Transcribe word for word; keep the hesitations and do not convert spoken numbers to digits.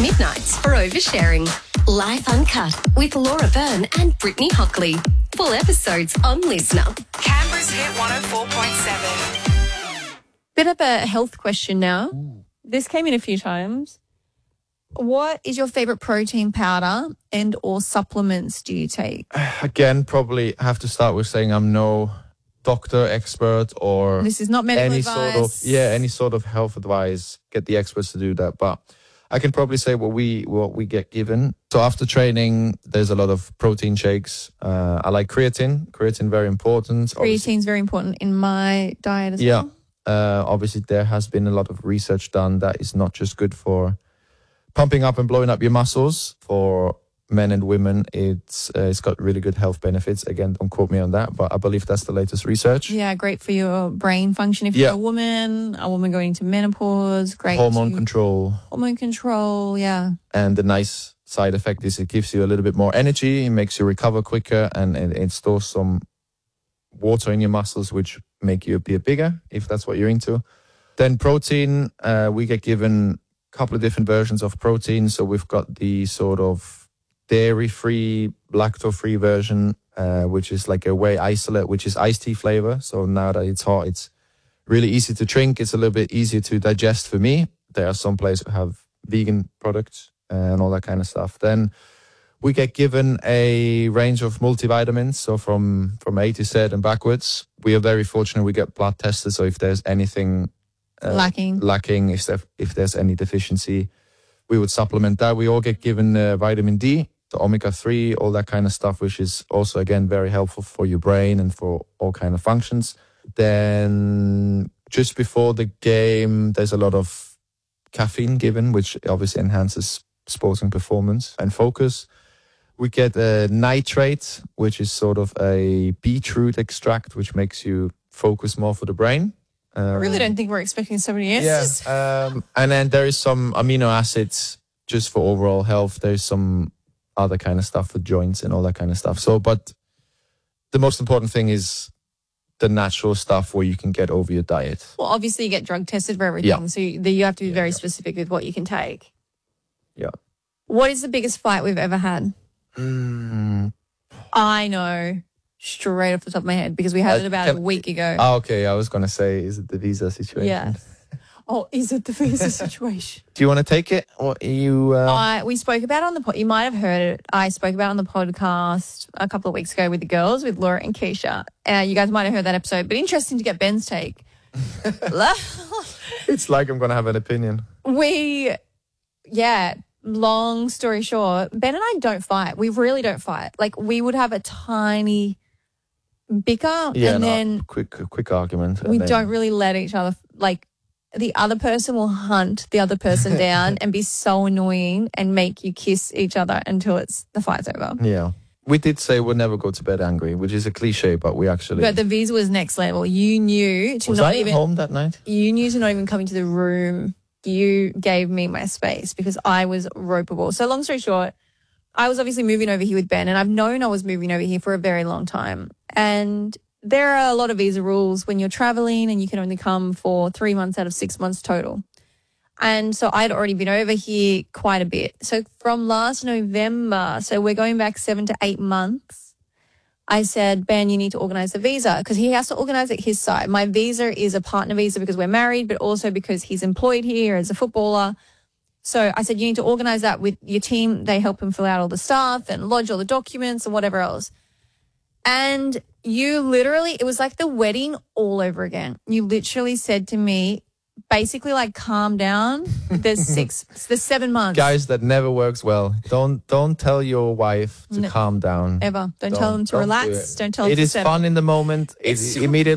Midnights for Oversharing. Life Uncut with Laura Byrne and Brittany Hockley. Full episodes on Listener. Canberra's Hit one oh four point seven. Bit of a health question now. Ooh. This came in a few times. What is your favourite protein powder and or supplements do you take? Again, probably have to start with saying I'm no doctor, expert, or This is not medical any advice. sort of yeah, any sort of health advice. Get the experts to do that. But I can probably say what we what we get given. So after training, there's a lot of protein shakes. Uh, I like creatine. Creatine very important. Creatine is very important in my diet as Yeah. well. Uh, obviously, there has been a lot of research done that is not just good for pumping up and blowing up your muscles. For men and women, it's uh, it's got really good health benefits. Again, don't quote me on that, but I believe that's the latest research. Yeah, great for your brain function if Yeah. you're a woman, a woman going into menopause, great Hormone to- control. hormone control, yeah. And the nice side effect is it gives you a little bit more energy, it makes you recover quicker, and it, it stores some water in your muscles, which make you appear bigger, if that's what you're into. Then protein, uh, we get given a couple of different versions of protein. So we've got the sort of dairy-free, lactose-free version, uh, which is like a whey isolate, which is iced tea flavor. So now that it's hot, it's really easy to drink. It's a little bit easier to digest for me. There are some places who have vegan products and all that kind of stuff. Then we get given a range of multivitamins, so from, from A to Z and backwards. We are very fortunate we get blood tested, so if there's anything uh, Lacking. lacking, if, there, if there's any deficiency, we would supplement that. We all get given uh, vitamin D, the omega three, all that kind of stuff, which is also, again, very helpful for your brain and for all kind of functions. Then just before the game, there's a lot of caffeine given, which obviously enhances sporting performance and focus. We get a nitrate, which is sort of a beetroot extract, which makes you focus more for the brain. Um, I really don't think we're expecting so many yeah. answers. Um, and then there is some amino acids just for overall health. There's some other kind of stuff for joints and all that kind of stuff. So, but the most important thing is the natural stuff where you can get over your diet. Well, obviously you get drug tested for everything, Yeah. so you, you have to be Yeah, very yeah. specific with what you can take. Yeah. What is the biggest fight we've ever had? Mm. I know straight off the top of my head because we had Uh, it about can- a week ago. Ah, okay, I was going to say, is it the visa situation? Yes. Oh, is it the visa situation? Do you want to take it? Or you? Uh... I we spoke about it on the pod. You might have heard it. I spoke about it on the podcast a couple of weeks ago with the girls, with Laura and Keisha. Uh, you guys might have heard that episode, but interesting to get Ben's take. It's like I'm going to have an opinion. we, yeah. Long story short, Ben and I don't fight. We really don't fight. Like we would have a tiny bicker, Yeah, and no, then quick, quick argument. and we then- don't really let each other, like the other person will hunt the other person down and be so annoying and make you kiss each other until it's the fight's over. Yeah. We did say we'll never go to bed angry, which is a cliche, but we actually... But the visa was next level. You knew to was not I even at home that night? you knew to not even come into the room. You gave me my space because I was ropeable. So long story short, I was obviously moving over here with Ben, and I've known I was moving over here for a very long time. And there are a lot of visa rules when you're traveling, and you can only come for three months out of six months total. And so I'd already been over here quite a bit. So from last November, so we're going back seven to eight months, I said, Ben, you need to organize the visa because he has to organize it his side. My visa is a partner visa because we're married, but also because he's employed here as a footballer. So I said, you need to organize that with your team. They help him fill out all the stuff and lodge all the documents and whatever else. And you literally, it was like the wedding all over again. You literally said to me, basically like, calm down. There's six, there's seven months. Guys, that never works well. Don't don't tell your wife to No. calm down. Ever. Don't, Don't- tell them to don't do relax. it. Don't tell them It to is settle. fun in the moment. It's It immediately